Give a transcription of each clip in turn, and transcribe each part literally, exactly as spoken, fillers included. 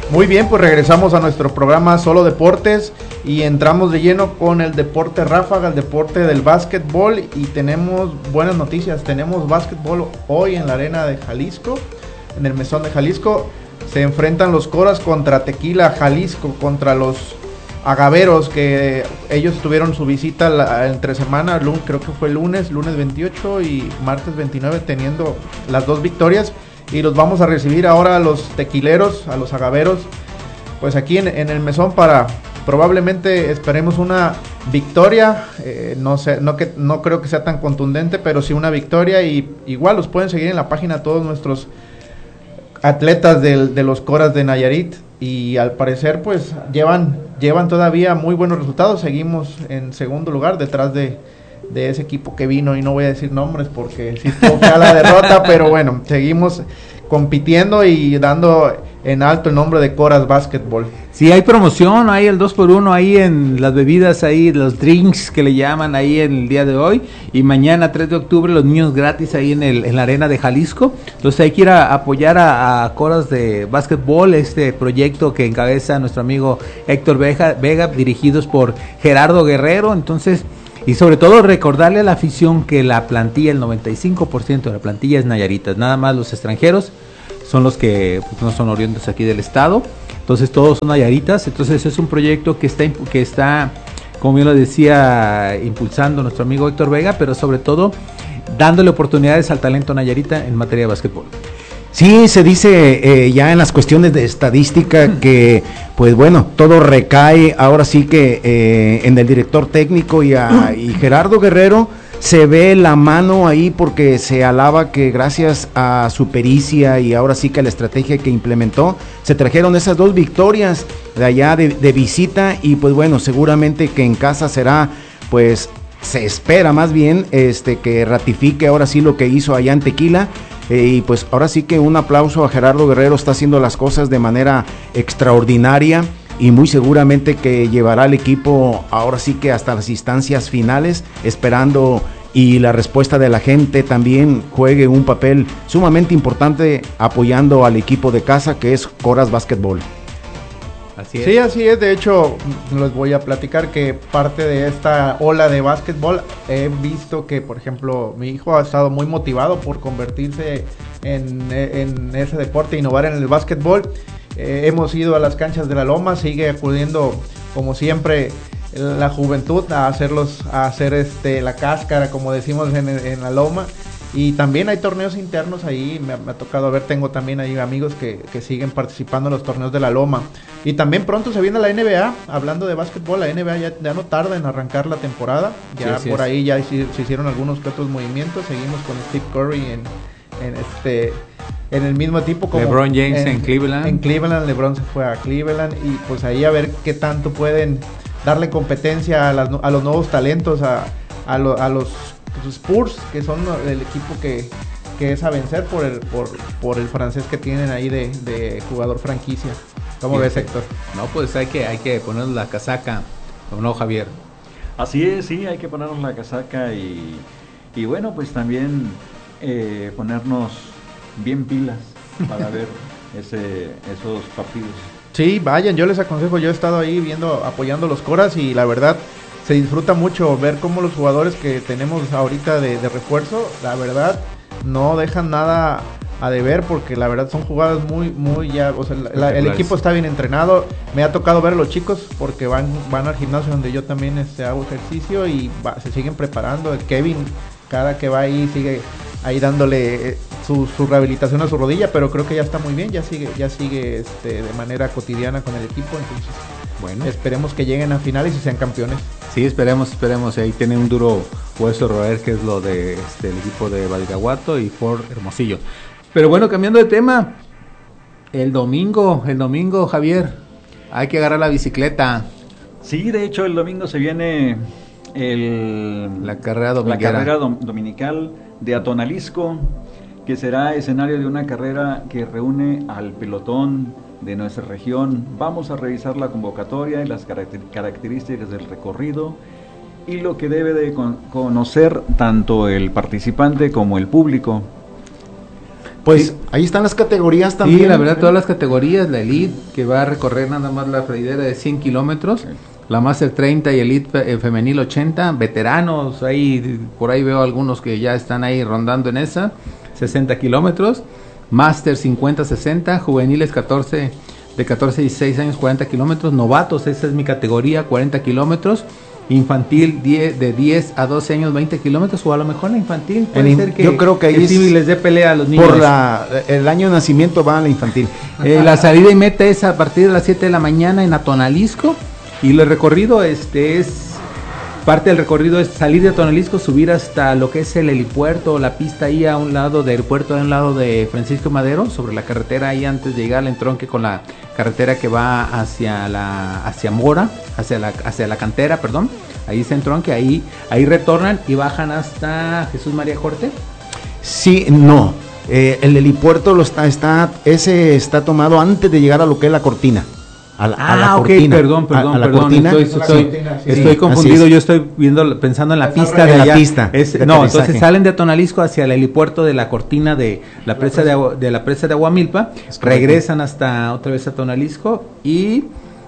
Muy bien, pues regresamos a nuestro programa Solo Deportes y entramos de lleno con el deporte ráfaga, el deporte del básquetbol, y tenemos buenas noticias. Tenemos básquetbol hoy en la arena de Jalisco, en el mesón de Jalisco. Se enfrentan los Coras contra Tequila Jalisco, contra los Agaveros, que ellos tuvieron su visita la, entre semana, creo que fue el lunes, lunes veintiocho y martes veintinueve, teniendo las dos victorias. Y los vamos a recibir ahora a los tequileros, a los agaveros, pues aquí en, en el mesón para probablemente esperemos una victoria, eh, no sé, no que no creo que sea tan contundente, pero sí una victoria. Y igual los pueden seguir en la página todos nuestros atletas de, de los Coras de Nayarit, y al parecer pues llevan llevan todavía muy buenos resultados. Seguimos en segundo lugar detrás de de ese equipo que vino, y no voy a decir nombres porque sí estuvo fea la derrota, pero bueno, seguimos compitiendo y dando en alto el nombre de Coras Básquetbol. Sí, hay promoción, hay el dos por uno ahí en las bebidas, ahí los drinks que le llaman ahí en el día de hoy, y mañana tres de octubre los niños gratis ahí en, el, en la arena de Jalisco. Entonces hay que ir a apoyar a, a Coras de Básquetbol, este proyecto que encabeza nuestro amigo Héctor Vega, Vega, dirigidos por Gerardo Guerrero. Entonces, y sobre todo recordarle a la afición que la plantilla, el noventa y cinco por ciento de la plantilla es nayarita, nada más los extranjeros son los que pues, no son oriundos aquí del estado, entonces todos son nayaritas. Entonces es un proyecto que está, que está, como yo lo decía, impulsando nuestro amigo Héctor Vega, pero sobre todo dándole oportunidades al talento nayarita en materia de básquetbol. Sí, se dice eh, ya en las cuestiones de estadística que, pues bueno, todo recae ahora sí que eh, en el director técnico y, a, y Gerardo Guerrero. Se ve la mano ahí porque se alaba que gracias a su pericia y ahora sí que a la estrategia que implementó, se trajeron esas dos victorias de allá de, de visita, y pues bueno, seguramente que en casa será, pues se espera más bien este que ratifique ahora sí lo que hizo allá en Tequila. Eh, y pues ahora sí que un aplauso a Gerardo Guerrero, está haciendo las cosas de manera extraordinaria y muy seguramente que llevará al equipo ahora sí que hasta las instancias finales, esperando y la respuesta de la gente también juegue un papel sumamente importante apoyando al equipo de casa que es Coras Básquetbol. Así es. Sí, así es. De hecho, les voy a platicar que parte de esta ola de básquetbol, he visto que, por ejemplo, mi hijo ha estado muy motivado por convertirse en, en ese deporte, innovar en el básquetbol. Eh, hemos ido a las canchas de la Loma, sigue acudiendo, como siempre, la juventud a hacerlos, a hacer este la cáscara, como decimos en, en la Loma. Y también hay torneos internos ahí, me, me ha tocado ver, tengo también ahí amigos que, que siguen participando en los torneos de la Loma. Y también pronto se viene la N B A, hablando de básquetbol, la N B A ya, ya no tarda en arrancar la temporada, ya sí, por ahí ya se, se hicieron algunos que otros movimientos, seguimos con Steve Curry en, en este en el mismo tipo como LeBron James en, en Cleveland. En Cleveland, LeBron se fue a Cleveland, y pues ahí a ver qué tanto pueden darle competencia a, las, a los nuevos talentos, a, a, lo, a los Spurs, que son el equipo que, que es a vencer por el por, por el francés que tienen ahí de, de jugador franquicia. ¿Cómo sí, ves, Héctor? No, pues hay que hay que ponernos la casaca, ¿o no, Javier? Así es, sí, hay que ponernos la casaca y, y bueno, pues también eh, ponernos bien pilas para ver ese, esos partidos. Sí, vayan, yo les aconsejo, yo he estado ahí viendo, apoyando los Coras, y la verdad se disfruta mucho ver cómo los jugadores que tenemos ahorita de, de refuerzo, la verdad, no dejan nada a deber, porque la verdad son jugadas muy, muy ya, o sea, la, el equipo está bien entrenado. Me ha tocado ver a los chicos porque van, van al gimnasio donde yo también este, hago ejercicio, y va, se siguen preparando. El Kevin, cada que va ahí, sigue ahí dándole su, su rehabilitación a su rodilla, pero creo que ya está muy bien, ya sigue, ya sigue este, de manera cotidiana con el equipo. Entonces, bueno, esperemos que lleguen a finales y sean campeones. Sí, esperemos, esperemos. Ahí tiene un duro hueso roer, que es lo de este, el equipo de Badiraguato y Ford Hermosillo. Pero bueno, cambiando de tema, el domingo, el domingo, Javier, hay que agarrar la bicicleta. Sí, de hecho el domingo se viene el, la carrera dominical, la carrera dom- dominical de Atonalisco, que será escenario de una carrera que reúne al pelotón de nuestra región. Vamos a revisar la convocatoria y las caracter- características del recorrido y lo que debe de con- conocer tanto el participante como el público. Pues sí. Ahí están las categorías también. Sí, la verdad, todas las categorías, la Elite, que va a recorrer nada más la freidera de cien kilómetros, la Master treinta y Elite femenil ochenta, veteranos, ahí por ahí veo algunos que ya están ahí rondando en esa, sesenta kilómetros, Master cincuenta sesenta, juveniles catorce, de catorce a dieciséis años, cuarenta kilómetros, novatos, esa es mi categoría, cuarenta kilómetros, infantil diez, de diez a doce años, veinte kilómetros, o a lo mejor la infantil puede el, ser que yo creo que ahí el sí les dé pelea a los niños. Por la, el año de nacimiento va a la infantil. Eh, la salida y meta es a partir de las siete de la mañana en Atonalisco, y el recorrido este es parte del recorrido es salir de Atonalisco, subir hasta lo que es el helipuerto, la pista ahí a un lado del aeropuerto, a un lado de Francisco Madero, sobre la carretera ahí antes de llegar al entronque con la carretera que va hacia la hacia Mora, hacia la hacia la cantera, perdón. Ahí se entronque, ahí ahí retornan y bajan hasta Jesús María Corte. Sí, no. Eh, el helipuerto lo está está ese está tomado antes de llegar a lo que es la Cortina. A la, ah, a la ok, cortina. perdón, perdón, a, a la perdón, cortina. estoy, estoy, cortina, sí. estoy Sí, confundido, es. Yo estoy viendo, pensando en la pista de En la allá. pista Es, de no, aterrizaje. entonces salen de Atonalisco hacia el helipuerto de la Cortina de la, la presa, presa de, agua, de la presa de Aguamilpa, regresan hasta otra vez a Atonalisco y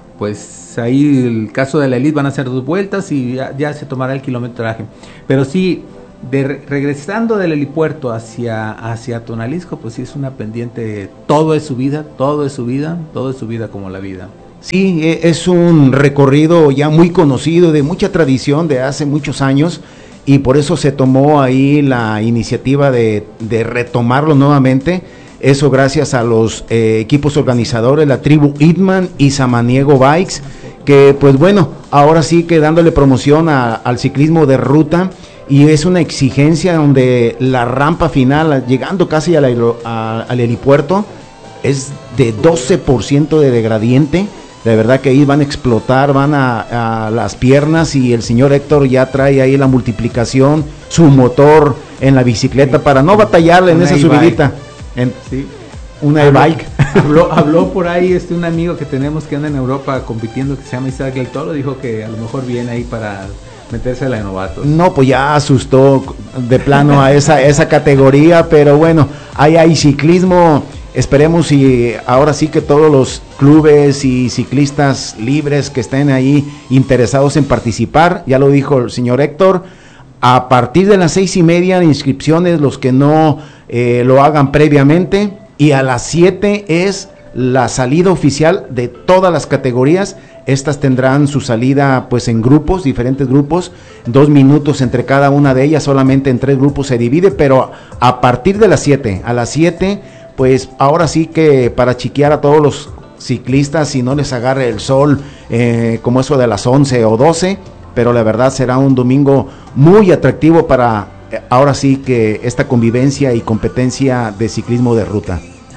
pues ahí el caso de la Elite van a hacer dos vueltas y ya, ya se tomará el kilometraje. Pero sí, de re, regresando del helipuerto hacia hacia Atonalisco, pues sí es una pendiente, todo es subida, todo es subida, todo es subida como la vida. Sí, es un recorrido ya muy conocido, de mucha tradición, de hace muchos años, y por eso se tomó ahí la iniciativa de, de retomarlo nuevamente. Eso gracias a los eh, equipos organizadores, la tribu Hitman y Samaniego Bikes, que pues bueno, ahora sí que dándole promoción a, al ciclismo de ruta, y es una exigencia donde la rampa final, llegando casi al, aero, a, al helipuerto, es de doce por ciento de degradiente. De verdad que ahí van a explotar, van a, a las piernas, y el señor Héctor ya trae ahí la multiplicación, su motor en la bicicleta, sí, para no batallarle en esa subidita. En, sí. Una e-bike. Habló, habló por ahí este un amigo que tenemos que anda en Europa compitiendo, que se llama Isaac el Toro, dijo que a lo mejor viene ahí para meterse a la de novatos. No, pues ya asustó de plano a esa, esa categoría, pero bueno, ahí hay ciclismo. Esperemos y ahora sí que todos los clubes y ciclistas libres que estén ahí interesados en participar, ya lo dijo el señor Héctor, a partir de las seis y media de inscripciones, los que no eh, lo hagan previamente, y a las siete es la salida oficial de todas las categorías. Estas tendrán su salida pues en grupos, diferentes grupos, dos minutos entre cada una de ellas, solamente en tres grupos se divide, pero a partir de las siete, a las siete, pues ahora sí que para chiquear a todos los ciclistas, si no les agarre el sol, eh, como eso de las once o doce, pero la verdad será un domingo muy atractivo para eh, ahora sí que esta convivencia y competencia de ciclismo de ruta.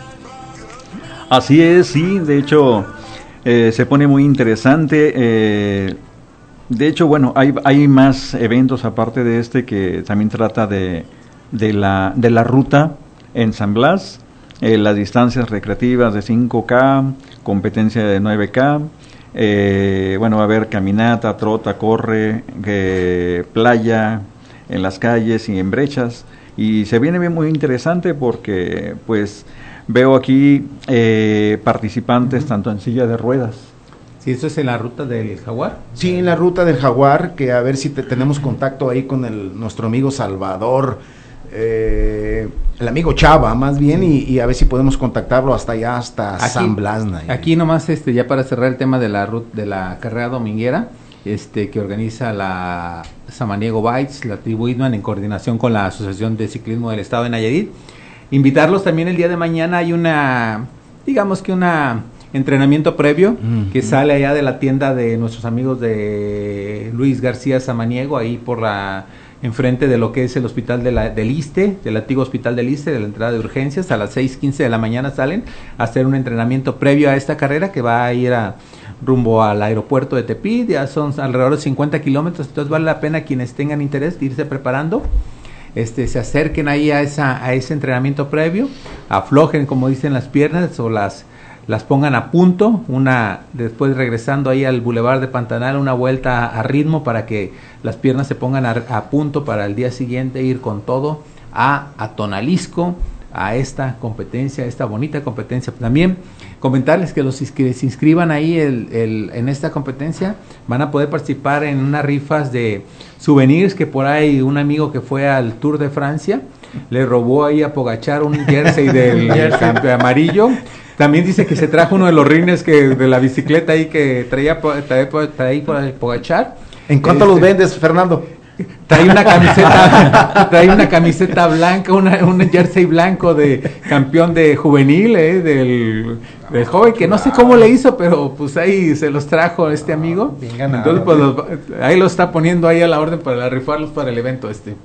Así es, sí, de hecho eh, se pone muy interesante. Eh, de hecho, bueno, hay, hay más eventos aparte de este que también trata de, de, la, de la ruta en San Blas. Eh, las distancias recreativas de cinco K, competencia de nueve K, eh, bueno, va a haber caminata, trota, corre, eh, playa, en las calles y en brechas, y se viene bien muy interesante porque pues veo aquí eh, participantes uh-huh. tanto en silla de ruedas. Sí, eso es en la ruta del Jaguar. Sí, en la ruta del Jaguar, que a ver si te, tenemos contacto ahí con el, nuestro amigo Salvador, eh, el amigo Chava más bien, y, y a ver si podemos contactarlo hasta allá, hasta aquí, San Blas. Aquí nomás este ya para cerrar el tema de la ruta de la carrera dominguera, este que organiza la Samaniego Bikes, la tribu Hitman, en coordinación con la Asociación de Ciclismo del Estado de Nayarit. Invitarlos también el día de mañana, hay una, digamos que una entrenamiento previo uh-huh. que sale allá de la tienda de nuestros amigos de Luis García Samaniego, ahí por la enfrente de lo que es el hospital de la, del Iste, del antiguo hospital del Iste, de la entrada de urgencias. A las seis quince de la mañana salen a hacer un entrenamiento previo a esta carrera que va a ir a rumbo al aeropuerto de Tepic. Ya son alrededor de cincuenta kilómetros, entonces vale la pena quienes tengan interés de irse preparando, este, se acerquen ahí a, esa, a ese entrenamiento previo, aflojen, como dicen, las piernas o las las pongan a punto, una después regresando ahí al Boulevard de Pantanal, una vuelta a, a ritmo para que las piernas se pongan a, a punto para el día siguiente ir con todo a Atonalisco, a esta competencia, esta bonita competencia. También comentarles que los que se inscriban ahí el, el, en esta competencia van a poder participar en unas rifas de souvenirs, que por ahí un amigo que fue al Tour de Francia le robó ahí a Pogačar un jersey del campeón amarillo. También dice que se trajo uno de los rines que de la bicicleta ahí que traía, traía, traía por Pogačar. ¿En cuánto este, los vendes, Fernando? Trae una camiseta, trae una camiseta blanca, una, un jersey blanco de campeón de juvenil, eh, del, del joven, que no sé cómo le hizo, pero pues ahí se los trajo este amigo. Bien ganado. Entonces pues los, ahí lo está poniendo ahí a la orden para rifarlos para el evento este.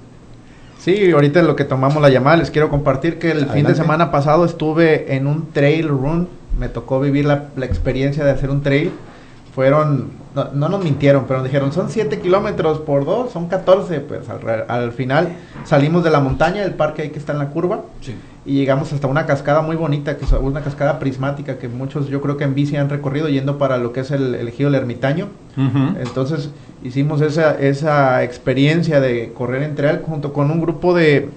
Sí, ahorita lo que tomamos la llamada, les quiero compartir que el Adelante. fin de semana pasado estuve en un trail run, me tocó vivir la, la experiencia de hacer un trail. Fueron, no, no nos mintieron, pero nos dijeron, son siete kilómetros por dos, son catorce, pues al, al final salimos de la montaña, del parque ahí que está en la curva, sí. y llegamos hasta una cascada muy bonita, que es una cascada prismática, que muchos yo creo que en bici han recorrido yendo para lo que es el, el ejido del Ermitaño. Uh-huh. Entonces hicimos esa, esa experiencia de correr en trail junto con un grupo de,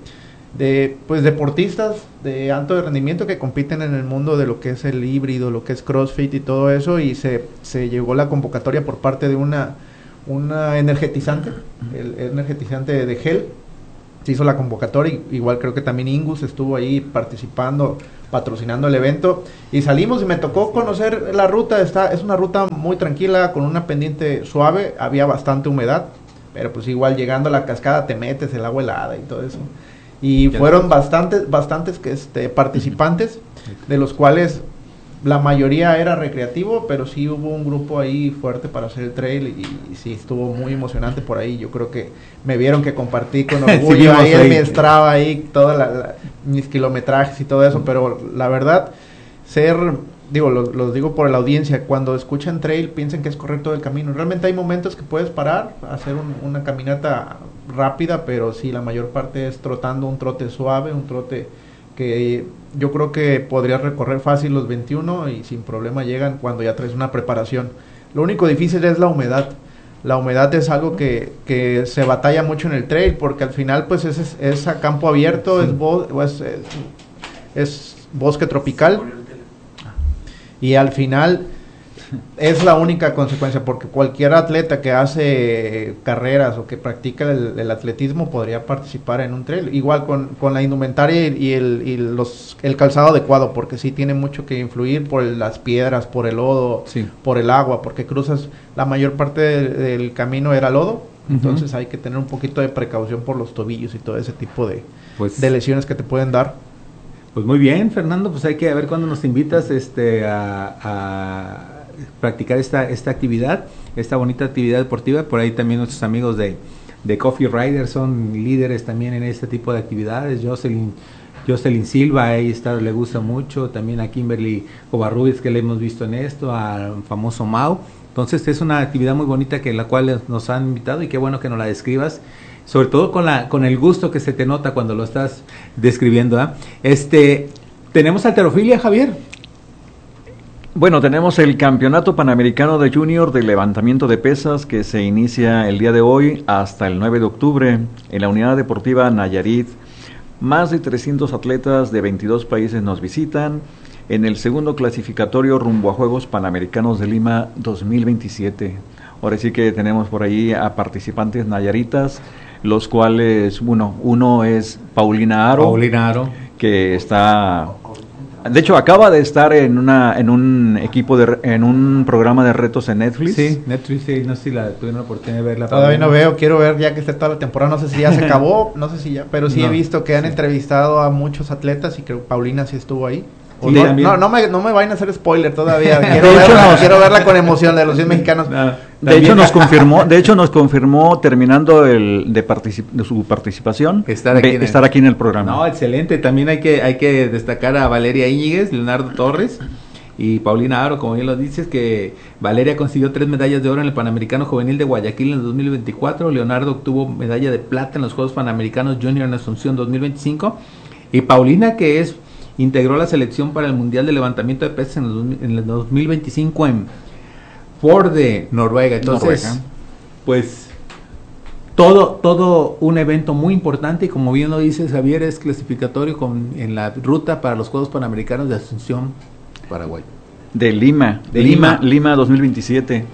de pues deportistas de alto rendimiento que compiten en el mundo de lo que es el híbrido, lo que es CrossFit y todo eso, y se, se llegó la convocatoria por parte de una, una energetizante, el energetizante de gel, se hizo la convocatoria, igual creo que también Ingus estuvo ahí participando, patrocinando el evento, y salimos y me tocó conocer la ruta. Está, es una ruta muy tranquila, con una pendiente suave, había bastante humedad, pero pues igual llegando a la cascada te metes el agua helada y todo eso. Y fueron bastantes, bastantes que este, participantes, de los cuales la mayoría era recreativo, pero sí hubo un grupo ahí fuerte para hacer el trail y, y sí estuvo muy emocionante por ahí. Yo creo que me vieron que compartí con orgullo sí, ahí en mi Strava, ahí todos mis kilometrajes y todo eso, pero la verdad, ser, digo, los lo digo por la audiencia, cuando escuchan trail piensen que es correr todo el camino. Realmente hay momentos que puedes parar, hacer un, una caminata rápida, pero sí, la mayor parte es trotando, un trote suave, un trote que yo creo que podrías recorrer fácil los veintiuno y sin problema llegan cuando ya traes una preparación. Lo único difícil es la humedad. La humedad es algo que, que se batalla mucho en el trail, porque al final pues es, es, es a campo abierto, sí. es, bo, es, es, es bosque tropical, y al final es la única consecuencia, porque cualquier atleta que hace carreras o que practica el, el atletismo podría participar en un trail, igual con, con la indumentaria y, y, el, y los, el calzado adecuado, porque sí tiene mucho que influir por el, las piedras, por el lodo, sí. por el agua, porque cruzas, la mayor parte de, del camino era lodo, uh-huh. entonces hay que tener un poquito de precaución por los tobillos y todo ese tipo de, pues, de lesiones que te pueden dar. Pues muy bien, Fernando, pues hay que ver cuándo nos invitas este a, a practicar esta esta actividad, esta bonita actividad deportiva. Por ahí también nuestros amigos de, de Coffee Rider son líderes también en este tipo de actividades. Jocelyn, Jocelyn Silva, ahí está, le gusta mucho, también a Kimberly Covarrubias, que le hemos visto en esto, al famoso Mau. Entonces es una actividad muy bonita que la cual nos han invitado, y qué bueno que nos la describas, sobre todo con la con el gusto que se te nota cuando lo estás describiendo, ¿eh? Este, tenemos halterofilia, Javier. Bueno, tenemos el Campeonato Panamericano de Junior de Levantamiento de Pesas, que se inicia el día de hoy hasta el nueve de octubre en la Unidad Deportiva Nayarit. Más de trescientos atletas de veintidós países nos visitan en el segundo clasificatorio rumbo a Juegos Panamericanos de Lima dos mil veintisiete. Ahora sí que tenemos por ahí a participantes nayaritas, los cuales, bueno, uno es Paulina Aro, Paulina Aro, que está... De hecho, acaba de estar en una en un equipo de en un programa de retos en Netflix. Sí, Netflix, sí, no sé si la tuvieron la oportunidad de verla. Todavía no veo, quiero ver ya que esté toda la temporada, no sé si ya se acabó, no sé si ya, pero sí no, he visto que han sí. entrevistado a muchos atletas y creo que Paulina sí estuvo ahí. Sí, no, no, no, me, no me vayan a hacer spoiler todavía, quiero, verla, quiero verla con emoción de los cien mexicanos. No, de hecho nos confirmó, de hecho nos confirmó terminando el de, particip, de su participación estar aquí, de, estar el, aquí en el programa. No, excelente. También hay que hay que destacar a Valeria Íñiguez, Leonardo Torres y Paulina Aro, como bien lo dices, que Valeria consiguió tres medallas de oro en el Panamericano Juvenil de Guayaquil en el dos mil veinticuatro, Leonardo obtuvo medalla de plata en los Juegos Panamericanos Junior en Asunción dos mil veinticinco, y Paulina, que es integró la selección para el Mundial de Levantamiento de Pesas en el, en el dos mil veinticinco en Ford de Noruega. Entonces, Noruega. pues todo, todo un evento muy importante y como bien lo dice Javier, es clasificatorio con, en la ruta para los Juegos Panamericanos de Asunción, Paraguay. De Lima, De Lima, Lima. Lima dos mil veintisiete.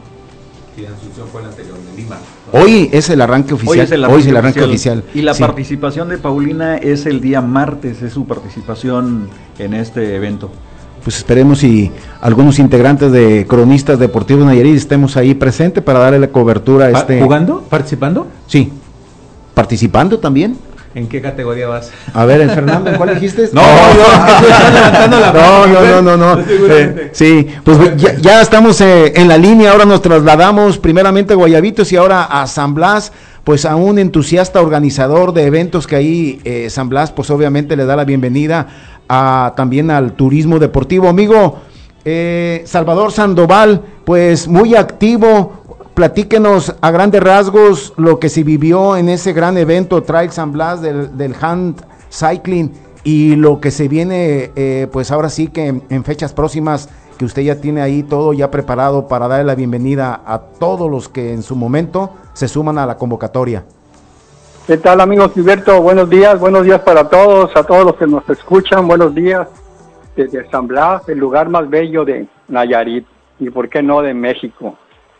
Y en Asunción fue el anterior, de Lima. Hoy es el arranque oficial. Hoy es el arranque, Hoy es el arranque oficial. oficial. Y la Sí. participación de Paulina es el día martes, es su participación en este evento. Pues esperemos y algunos integrantes de Cronistas Deportivos Nayarit estemos ahí presentes para darle la cobertura a este... ¿Jugando? ¿Participando? Sí. ¿Participando también? ¿En qué categoría vas? A ver, el Fernando, ¿en cuál dijiste? No, no, es que tú estás levantando la no, mano, no, no, no, no. seguramente. Eh, sí, pues ya, ya estamos eh, en la línea, ahora nos trasladamos primeramente a Guayabitos y ahora a San Blas, pues a un entusiasta organizador de eventos que ahí eh, San Blas pues obviamente le da la bienvenida a, también al turismo deportivo. Amigo eh, Salvador Sandoval, pues muy activo. Platíquenos a grandes rasgos lo que se vivió en ese gran evento Trail San Blas del, del Hand Cycling y lo que se viene, eh, pues ahora sí que en, en fechas próximas, que usted ya tiene ahí todo ya preparado para darle la bienvenida a todos los que en su momento se suman a la convocatoria. ¿Qué tal, amigo Gilberto? Buenos días, buenos días para todos, a todos los que nos escuchan, buenos días desde San Blas, el lugar más bello de Nayarit y por qué no de México.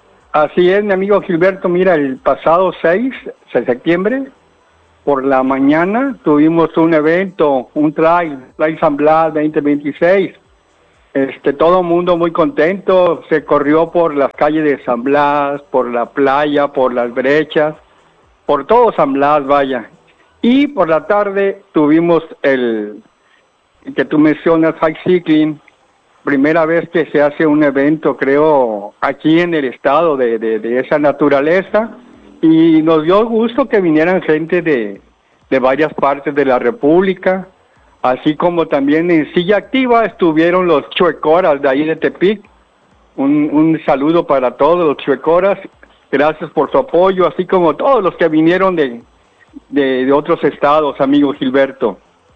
Así es, mi amigo Gilberto, mira, el pasado seis de septiembre, por la mañana, tuvimos un evento, un trail, Trail San Blas veinte veintiséis. Este, todo el mundo muy contento, se corrió por las calles de San Blas, por la playa, por las brechas, por todo San Blas, vaya. Y por la tarde tuvimos el, el que tú mencionas, High Cycling, primera vez que se hace un evento, creo, aquí en el estado de, de, de esa naturaleza, y nos dio gusto que vinieran gente de, de varias partes de la República, así como también en Silla Activa estuvieron los chuecoras de ahí de Tepic. Un, un saludo para todos los chuecoras, gracias por su apoyo, así como todos los que vinieron de, de, de otros estados, amigo Gilberto.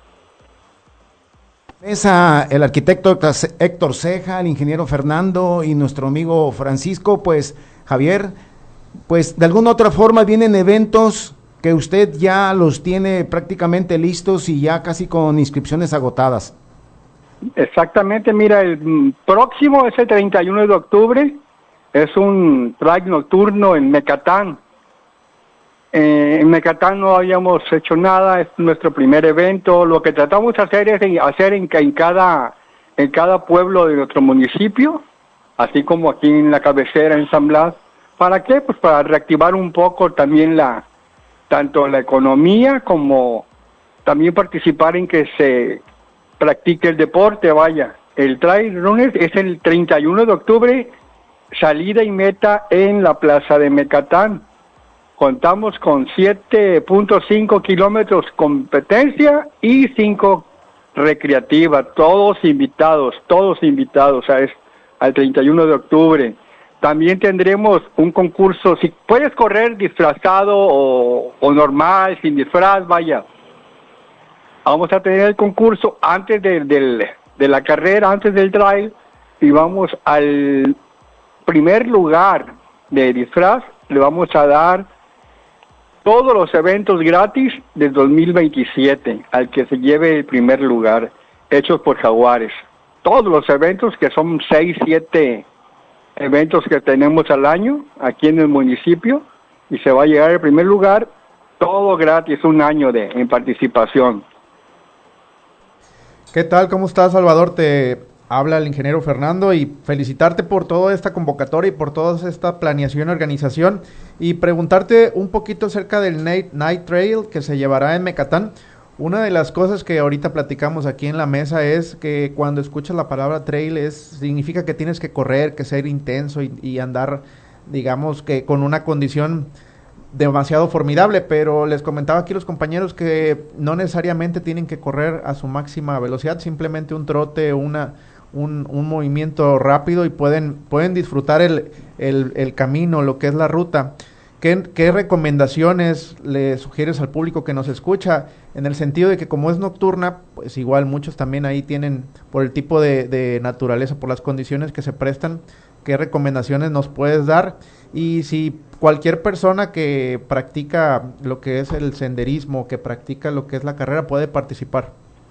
Esa, el arquitecto Héctor Ceja, el ingeniero Fernando y nuestro amigo Francisco, pues Javier, pues de alguna otra forma vienen eventos que usted ya los tiene prácticamente listos y ya casi con inscripciones agotadas. Exactamente, mira, el próximo es el treinta y uno de octubre, es un trail nocturno en Mecatán. Eh, en Mecatán no habíamos hecho nada, es nuestro primer evento. Lo que tratamos de hacer es en, hacer en, en, cada, en cada pueblo de nuestro municipio, así como aquí en la cabecera, en San Blas. ¿Para qué? Pues para reactivar un poco también la, tanto la economía como también participar en que se practique el deporte, vaya. El Trail Runner es el treinta y uno de octubre, salida y meta en la plaza de Mecatán. Contamos con siete punto cinco kilómetros competencia y cinco recreativa, todos invitados, todos invitados a es, al treinta y uno de octubre. También tendremos un concurso, si puedes correr disfrazado o, o normal, sin disfraz, vaya. Vamos a tener el concurso antes de, de, de la carrera, antes del trail, y vamos al primer lugar de disfraz, le vamos a dar todos los eventos gratis del dos mil veintisiete, al que se lleve el primer lugar, hechos por Jaguares. Todos los eventos, que son seis, siete eventos que tenemos al año aquí en el municipio, y se va a llegar el primer lugar, todo gratis, un año de en participación. ¿Qué tal? ¿Cómo estás, Salvador? Te habla el ingeniero Fernando y felicitarte por toda esta convocatoria y por toda esta planeación y organización y preguntarte un poquito acerca del Night, Night Trail que se llevará en Mecatán. Una de las cosas que ahorita platicamos aquí en la mesa es que cuando escuchas la palabra trail es, significa que tienes que correr, que ser intenso y, y andar, digamos que con una condición demasiado formidable, pero les comentaba aquí los compañeros que no necesariamente tienen que correr a su máxima velocidad, simplemente un trote, una un, un movimiento rápido y pueden pueden disfrutar el, el, el camino, lo que es la ruta. ¿qué, qué recomendaciones le sugieres al público que nos escucha? En el sentido de que como es nocturna, pues igual muchos también ahí tienen, por el tipo de, de naturaleza, por las condiciones que se prestan, ¿qué recomendaciones nos puedes dar? Y si cualquier persona que practica lo que es el senderismo, que practica lo que es la carrera, puede participar.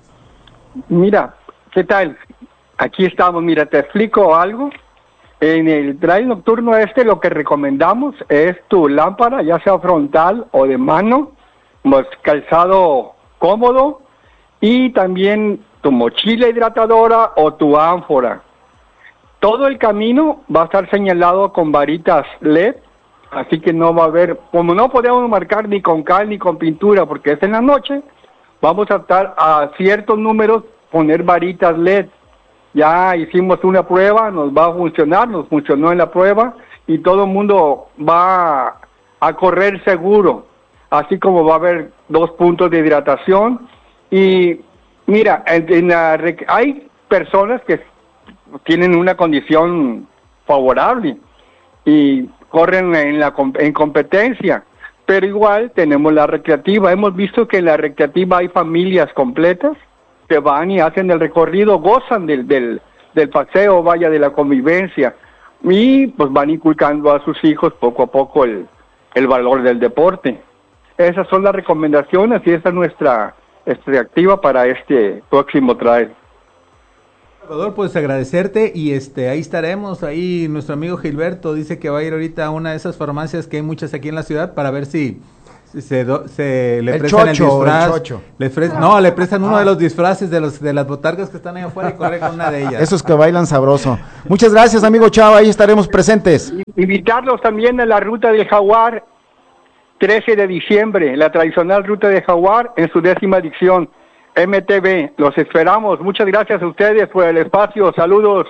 Mira, ¿qué tal? Aquí estamos, mira, te explico algo. En el trail nocturno este lo que recomendamos es tu lámpara, ya sea frontal o de mano, pues, calzado cómodo, y también tu mochila hidratadora o tu ánfora. Todo el camino va a estar señalado con varitas L E D, así que no va a haber, como no podemos marcar ni con cal ni con pintura porque es en la noche, vamos a estar a ciertos números poner varitas L E D. Ya hicimos una prueba, nos va a funcionar, nos funcionó en la prueba y todo el mundo va a correr seguro, así como va a haber dos puntos de hidratación. Y mira, en, en la, hay personas que tienen una condición favorable y corren en la en competencia, pero igual tenemos la recreativa. Hemos visto que en la recreativa hay familias completas que van y hacen el recorrido, gozan del, del, del paseo, vaya, de la convivencia, y pues van inculcando a sus hijos poco a poco el, el valor del deporte. Esas son las recomendaciones y esa es nuestra recreativa para este próximo trail. Salvador, pues agradecerte y este ahí estaremos, ahí nuestro amigo Gilberto dice que va a ir ahorita a una de esas farmacias que hay muchas aquí en la ciudad para ver si, si se, do, se le el prestan chocho, el disfraz, el chocho. Le fre- no, le prestan uno de los disfraces de los de las botargas que están ahí afuera y correr con una de ellas. Esos que bailan sabroso. Muchas gracias, amigo Chava, ahí estaremos presentes. Invitarlos también a la ruta del Jaguar, trece de diciembre, la tradicional ruta del Jaguar en su décima edición. M T V, los esperamos. Muchas gracias a ustedes por el espacio. Saludos.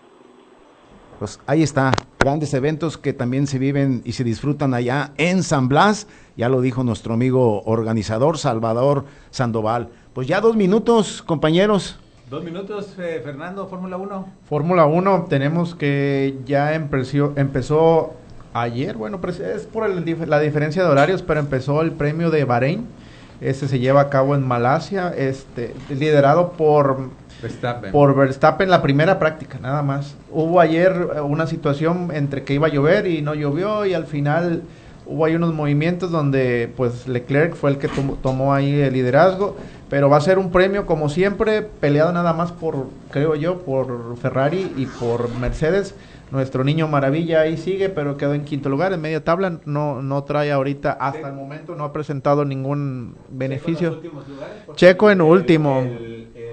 Pues ahí está, grandes eventos que también se viven y se disfrutan allá en San Blas. Ya lo dijo nuestro amigo organizador Salvador Sandoval. Pues ya dos minutos, compañeros. Dos minutos, eh, Fernando, Fórmula uno. Fórmula uno, tenemos que ya empezó, empezó ayer, bueno, es por el, la diferencia de horarios, pero empezó el premio de Bahrein. Este se lleva a cabo en Malasia, este liderado por Verstappen. por Verstappen, la primera práctica, nada más. Hubo ayer una situación entre que iba a llover y no llovió, y al final hubo ahí unos movimientos donde pues Leclerc fue el que tomó, tomó ahí el liderazgo, pero va a ser un premio como siempre, peleado nada más por, creo yo, por Ferrari y por Mercedes. Nuestro niño maravilla ahí sigue, pero quedó en quinto lugar, en media tabla, no no trae ahorita, hasta sí. el momento no ha presentado ningún beneficio. Checo en, lugares, Checo en el, último. El, el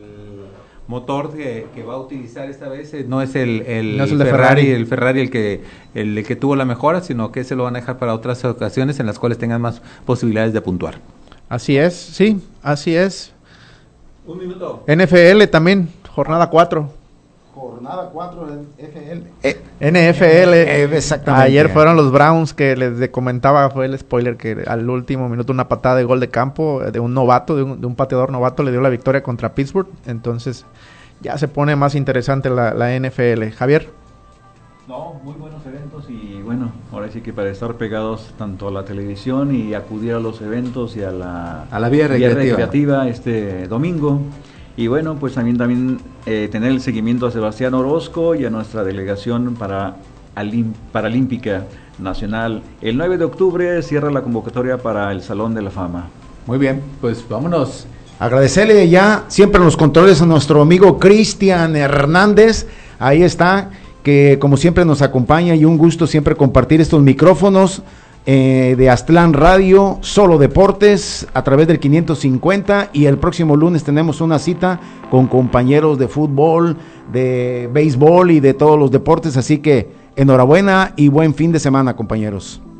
motor que, que va a utilizar esta vez no es el, el, no es el de Ferrari, Ferrari, el Ferrari el que el, el que tuvo la mejora, sino que se lo van a dejar para otras ocasiones en las cuales tengan más posibilidades de puntuar. Así es, sí, así es. Un minuto. N F L también, jornada cuatro. Jornada cuatro de F L. Eh, N F L. Eh, exactamente. Ayer fueron los Browns que les comentaba, fue el spoiler, que al último minuto una patada de gol de campo de un novato, de un, de un pateador novato, le dio la victoria contra Pittsburgh. Entonces ya se pone más interesante la, la N F L. Javier. No, muy buenos eventos y bueno, ahora sí que para estar pegados tanto a la televisión y acudir a los eventos y a la, a la vía recreativa. vía recreativa este domingo. Y bueno, pues también, también eh, tener el seguimiento a Sebastián Orozco y a nuestra delegación para Alim, Paralímpica Nacional. El nueve de octubre cierra la convocatoria para el Salón de la Fama. Muy bien, pues vámonos. Agradecerle ya siempre en los controles a nuestro amigo Cristian Hernández. Ahí está, que como siempre nos acompaña y un gusto siempre compartir estos micrófonos. Eh, de Aztlán Radio, Solo Deportes, a través del quinientos cincuenta, y el próximo lunes tenemos una cita con compañeros de fútbol, de béisbol y de todos los deportes, así que enhorabuena y buen fin de semana, compañeros.